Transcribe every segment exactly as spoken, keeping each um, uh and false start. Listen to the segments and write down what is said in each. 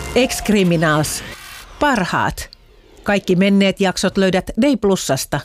Ex-Criminals. Parhaat. Kaikki menneet jaksot löydät Day Plusasta.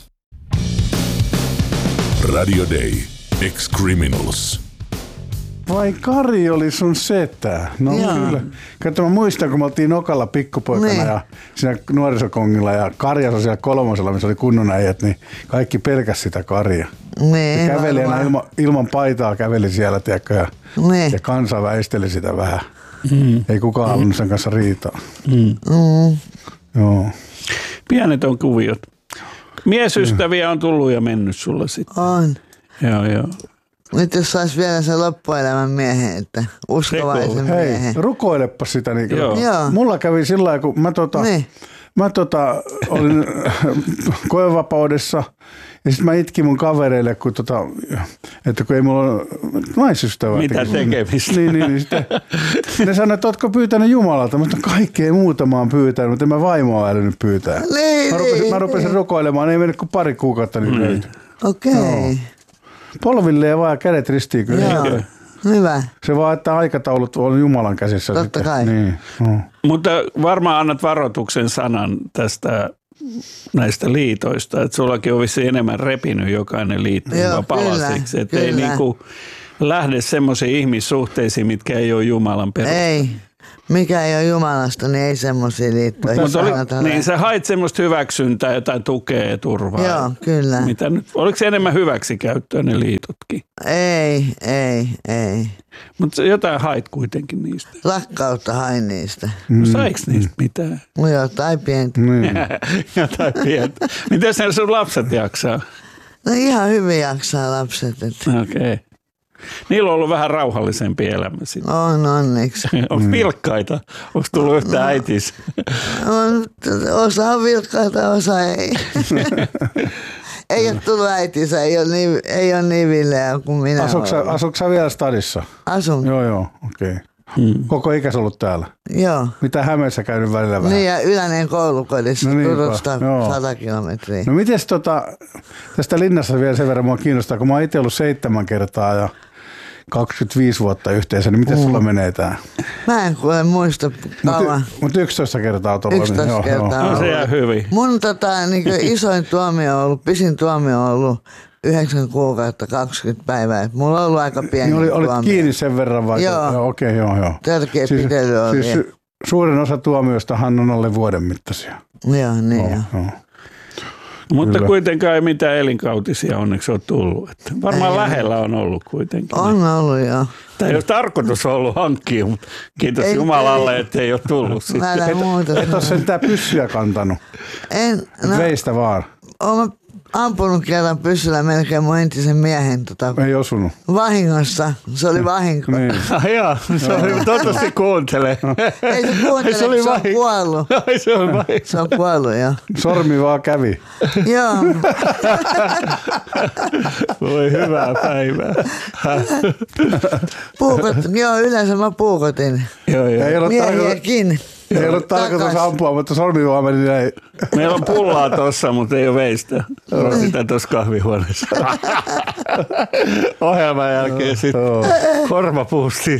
Radio Day. Ex-Criminals. Vai Kari oli sun setä? No Joo. kyllä. Katso, mä muistan, kun me oltiin Nokalla pikkupoikana niin. ja siinä nuorisokongilla ja Karjas on siellä kolmosella, missä oli kunnon äijät, niin kaikki pelkäs sitä Karia. Niin, Se käveli aina ilma, ilman paitaa käveli siellä, tiedätkö, ja, niin. ja kansa väisteli sitä vähän. Mm. Ei kukaan halunnut sen kanssa riitaa. Mm. Joo. Pienet on kuviot. Miesystäviä on tullut ja mennyt sulla sitten. On. Joo, joo. Nyt jos sais vielä sen loppuelämän miehen, että uskovaisen Hei, miehen. rukoilepa sitä. Niin Joo. Joo. Mulla kävi sillä lailla, kun mä, tota, Niin. mä tota, olin koevapaudessa ja sitten mä itkin mun kavereille, kun tota, että kun ei mulla ole naisystävää. Mitä tekemistä. Niin, niin, niin sitten ne sanoivat, että ootko pyytänyt Jumalalta? Mä sanoin, kaikkea muuta mä oon pyytänyt, mutta en mä vaimoa älynyt pyytää. Niin, Mä rupesin, niin, mä rupesin rukoilemaan, ei mennyt kuin pari kuukautta niin löytyi. Okei. Okay. Polvilleen vaan ja kädet ristiin kyllä. Joo. Hyvä. Se vaan, että aikataulut on Jumalan käsissä. Totta sitten. kai. Niin, no. Mutta varmaan annat varoituksen sanan tästä näistä liitoista, että sullakin on vissiin enemmän repinyt jokainen liitto Joo, palasiksi, että ei kyllä. niinku lähde semmoisiin ihmissuhteisiin, mitkä ei ole Jumalan perusta. Ei. Mikä ei ole Jumalasta, niin ei semmoisia liittoja. Mutta oli, kannata niin lähteä. sä hait semmoista hyväksyntää, jotain tukea ja turvaa. Joo, kyllä. Mitä nyt, oliko se enemmän hyväksikäyttöä ne liitotkin? Ei, ei, ei. Mutta jotain hait kuitenkin niistä. Lakkautta hain niistä. No saiko niistä mitään? No jotain pientä. Niin. Jotain pientä. Miten ne sun lapset jaksaa? No ihan hyvin jaksaa lapset. Että Okei. Okay. Niillä on ollut vähän rauhallisempi elämä sitten. on onneksi. Onko vilkkaita? Onko tullut yhtään äitis? On, osa on vilkkaita, osa ei. Ei ole tullut äitinsä, ei ole niin, ei ole niin villeä kuin minä Asuuko olen. sä, sä vielä stadissa? Asun. Joo, joo, okei. Okay. Hmm. Koko ikäs ollut täällä? Joo. Mitä Hämeessä käynyt välillä vähän? Niin ja Ylänen koulukodissa No niinpä, Turusta joo. sata kilometriä. No mites tota, tästä linnassa vielä sen verran mua kiinnostaa, kun mä oon itse ollut seitsemän kertaa ja kaksikymmentäviisi vuotta yhteensä, niin miten sulla menee tää? Mä en kuule muista kauan. Mutta mut yksitoista kertaa on ollut. yksitoista joo, kertaa. joo. No se jää hyvin. Mun tota, niin isoin tuomio on ollut, pisin tuomio on ollut yhdeksän kuukautta kaksikymmentä päivää. Et mulla on ollut aika pieni Niin oli, olit tuomio. kiinni sen verran vai? Joo. joo okei, okay, joo, joo. Tärkeä Siis, pitely oli. siis su- suurin osa tuomioistahan on alle vuoden mittaisia. Joo, niin joo. Joo. Mutta Kyllä. kuitenkaan ei mitään elinkautisia onneksi ole tullut. Että varmaan Ei, lähellä on ollut kuitenkin. On ollut joo. Tai jos tarkoitus on ollut hankkia, mutta kiitos Ei, Jumalalle, ei. ettei ole tullut sitten. Älä muuta. Et ole sentään pyssyä kantanut. En, No. no, Veistä vaan. oon ampunut kerran pyssyllä melkein mun entisen miehen tota, Ei osunut. vahingossa. Se oli vahinko. Niin. Ah, joo, se oli, toivottavasti kuuntelee. Ei se kuuntele, Se se, oli se on vahinko. kuollut. Ai se on vahinko. Se on kuollut, joo. Sormi vaan kävi. Joo. Voi hyvää päivää. Puukotin. Joo, yleensä mä puukotin. Joo, joo. Ei ollut, tarkoitus, Miehiäkin. ei ollut tarkoitus Takas. ampua, mutta sormi vaan meni näin. Meillä on pullaa tossa, mutta ei ole veistä. On sitä tuossa kahvihuoneessa. Ohjelman jälkeen sitten korvapuustiin.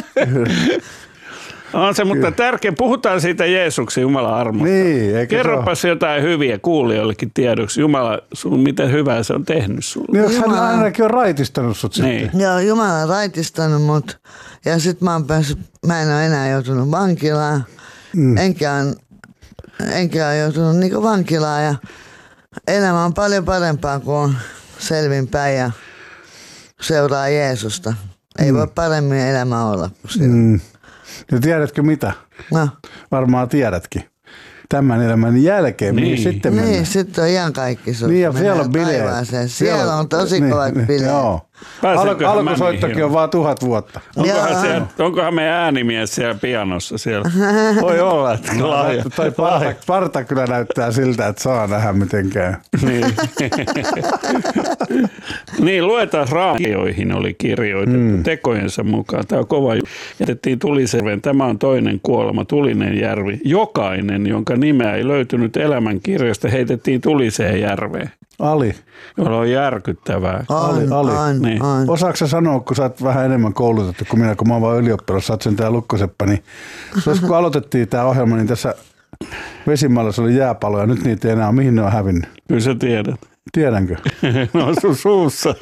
On se, mutta tärkeä. Puhutaan siitä Jeesuksen Jumalan armosta. Niin, eikö Kerropas jotain hyviä kuulijoillekin tiedoksi. Jumala, sun, miten hyvää se on tehnyt sulle. Niin, jos hän Jumala. ainakin on raitistanut sut Niin. sitten. Joo, Jumala on raitistanut mut. Ja sit mä oon päässyt, mä en ole enää joutunut vankilaan. Mm. Enkä on, enkä ole joutunut niinku vankilaan. Ja elämä on paljon parempaa, kun on selvinpäin ja seuraa Jeesusta. Ei mm. voi paremmin elämä olla kuin sillä. Mm. Ja tiedätkö mitä? No, Varmaan tiedätkin. Tämän elämän jälkeen, niin, Niin. sitten mennään. niin, sitten on ihan kaikki sun. Niin, ja Mennään siellä on bileet. taivaaseen. Siellä on tosi kovat bileet. Joo. Pääsenköhän Al- mä alkusoittokin niihin? on vaan tuhat vuotta. Onkohan, Joo. siellä, onkohan meidän äänimies siellä pianossa siellä? Voi olla, että lahja. Toi parta, parta kyllä näyttää siltä, että saa nähdä miten käy. Niin. niin, luetaan raamioihin oli kirjoitettu mm. tekojensa mukaan. Tämä on kova juttu. Jätettiin Tuliserveen. Tämä on toinen kuolema, Tulinen järvi. Jokainen, jonka nimeä ei löytynyt elämän kirjasta, heitettiin Tuliseen järveen. Ali. Jolla on järkyttävää. On, Ali, Ali. on, Niin. on. Osaatko sä sanoa, kun sä oot vähän enemmän koulutettu kuin minä, kun mä oon vaan ylioppilas, sä oot sen tää Lukkoseppä, niin se olisi, kun aloitettiin tää ohjelma, niin tässä Vesimäellä oli jääpaloja, nyt niitä ei enää ole. Mihin ne on hävinnyt? Kyllä sä tiedät. Tiedänkö? Ne on sun suussa.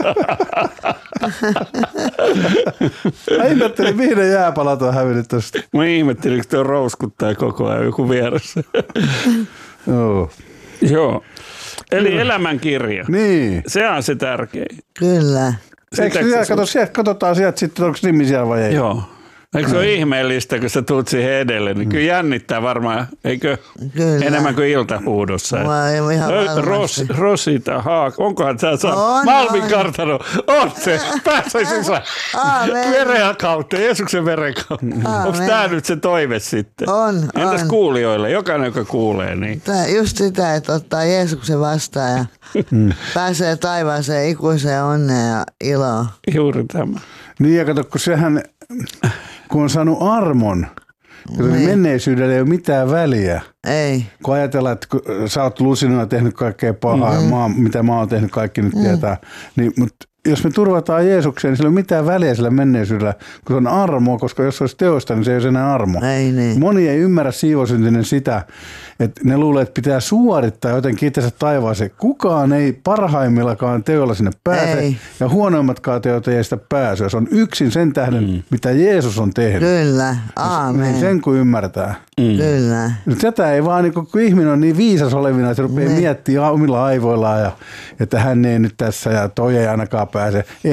Mä ihmettelin, mihin ne jääpalat on hävinnyt tästä. Mä ihmettelin, kun tuo rouskuttaa koko ajan joku vieressä. Joo. Joo. Eli elämänkirja. Niin. Se on se tärkein. Kyllä. Eikö Sitäkö siellä, se- kato, sieltä, katsotaan sieltä sitten, onko nimi siellä vai ei? Joo. Eikö se ole ihmeellistä, kun sä tuut siihen edelle? Niin kyllä jännittää varmaan, eikö? Kyllä. Enemmän kuin iltahuudossa. Mä en ihan Ö, varmasti. Ros, Rosita Haak, onkohan sä saanut? On, Malmin on. kartano, on se, pääsee sisään. Aamen. Veren kautta, Jeesuksen veren kautta. Aamen. Onko tämä nyt se toive sitten? On, Entäs on. kuulijoille, jokainen joka kuulee, niin Tää, just sitä, että ottaa Jeesuksen vastaan ja pääsee taivaaseen ikuiseen onneen ja iloon. juuri tämä. Niin ja kato, kun sehän, kun on saanut armon, kun Niin. menneisyydellä ei ole mitään väliä. Ei. Kun ajatellaan, että kun sä oot lusinuna tehnyt kaikkea pahaa, mm-hmm. maa, mitä mä oon tehnyt, kaikki nyt mm. tietää, niin, mutta jos me turvataan Jeesukseen, niin sillä ei ole mitään väliä sillä menneisyydellä, kun se on armoa, koska jos se olisi teosta, niin se ei olisi enää armo. Ei niin. Moni ei ymmärrä siivosyntinen sitä, että ne luulee, että pitää suorittaa jotenkin itsensä taivaaseen. Kukaan ei parhaimmillakaan teolla sinne pääse, Ei. ja huonoimmatkaan teot ei sitä pääsyä. Se on yksin sen tähden, mm. mitä Jeesus on tehnyt. Kyllä. Niin Aamen. sen kun ymmärtää. Kyllä. Tätä ei vaan, niin kun ihminen on niin viisas olevina, että se rupeaa Ne. miettimään omilla aivoillaan, ja, että hän ei nyt tässä ja toi ei ainakaan pääse.